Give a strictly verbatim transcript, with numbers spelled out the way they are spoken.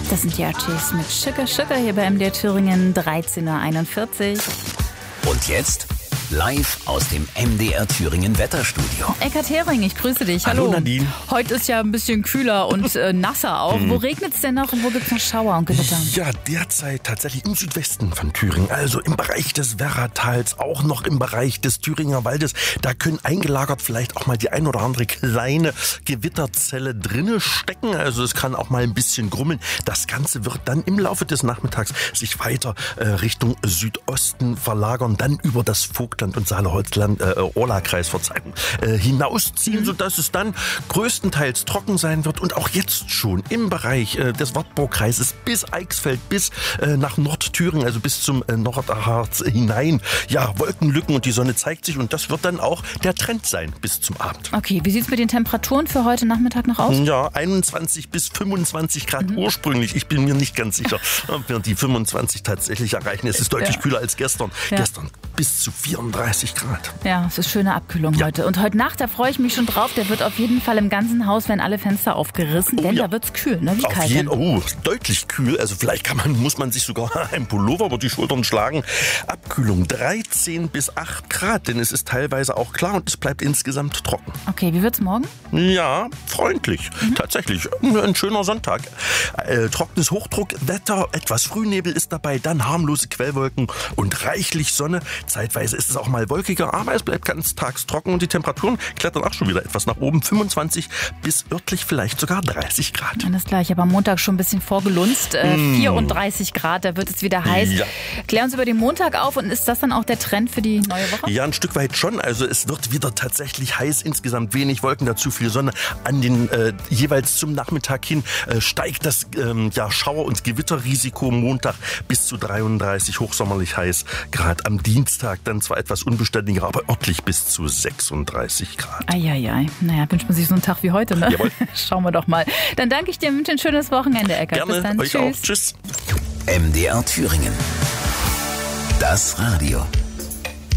Das sind die Archies mit Sugar Sugar hier bei M D R Thüringen, dreizehn Uhr einundvierzig. Und jetzt live aus dem M D R Thüringen Wetterstudio. Eckart Hering, ich grüße dich. Hallo, Hallo. Nadine. Heute ist ja ein bisschen kühler und äh, nasser auch. Wo regnet es denn noch und wo gibt es noch Schauer und Gewitter? Ja, derzeit tatsächlich im Südwesten von Thüringen, also im Bereich des Werratals, auch noch im Bereich des Thüringer Waldes. Da können eingelagert vielleicht auch mal die ein oder andere kleine Gewitterzelle drinne stecken. Also es kann auch mal ein bisschen grummeln. Das Ganze wird dann im Laufe des Nachmittags sich weiter äh, Richtung Südosten verlagern, dann über das Vogtland und Saale-Holzland, äh, Orla-Kreis, Verzeihung, äh, hinausziehen, sodass es dann größtenteils trocken sein wird und auch jetzt schon im Bereich äh, des Wartburgkreises bis Eichsfeld, bis äh, nach Nordthüringen, also bis zum äh, Nordharz hinein. Ja, Wolkenlücken und die Sonne zeigt sich und das wird dann auch der Trend sein bis zum Abend. Okay, wie sieht es mit den Temperaturen für heute Nachmittag noch aus? Ja, einundzwanzig bis fünfundzwanzig Grad mhm. ursprünglich. Ich bin mir nicht ganz sicher, ob wir die fünfundzwanzig tatsächlich erreichen. Es ist deutlich ja. kühler als gestern. Ja. Gestern bis zu vierunddreißig Grad. Ja, es ist schöne Abkühlung ja. heute. Und heute Nacht, da freue ich mich schon drauf, der wird auf jeden Fall im ganzen Haus, werden alle Fenster aufgerissen, oh, denn ja. da wird es kühl. Ne? Wie auf kalt jeden, denn? Oh, deutlich kühl. Also vielleicht kann man, muss man sich sogar einen Pullover über die Schultern schlagen. Abkühlung dreizehn bis acht Grad, denn es ist teilweise auch klar und es bleibt insgesamt trocken. Okay, wie wird's morgen? Ja, freundlich. Mhm. Tatsächlich. Ein schöner Sonntag. Äh, trockenes Hochdruckwetter, etwas Frühnebel ist dabei, dann harmlose Quellwolken und reichlich Sonne. Zeitweise ist es auch mal wolkiger, aber es bleibt ganz tags trocken und die Temperaturen klettern auch schon wieder etwas nach oben. fünfundzwanzig bis örtlich vielleicht sogar dreißig Grad. Alles klar, ich habe am Montag schon ein bisschen vorgelunzt. Äh, mm. vierunddreißig Grad, da wird es wieder heiß. Ja. Klär uns über den Montag auf und ist das dann auch der Trend für die neue Woche? Ja, ein Stück weit schon. Also es wird wieder tatsächlich heiß, insgesamt wenig Wolken, dazu viel Sonne. An den äh, jeweils zum Nachmittag hin äh, steigt das ähm, ja, Schauer- und Gewitterrisiko Montag bis zu dreiunddreißig, hochsommerlich heiß. Grad am Dienstag dann zwar etwas unbeständiger, aber örtlich bis zu sechsunddreißig Grad. Eieiei. Naja, wünscht man sich so einen Tag wie heute, ne? Jawohl. Schauen wir doch mal. Dann danke ich dir, wünsche ein schönes Wochenende, Eckart. Gerne, bis dann. euch Tschüss. auch. Tschüss. M D R Thüringen. Das Radio.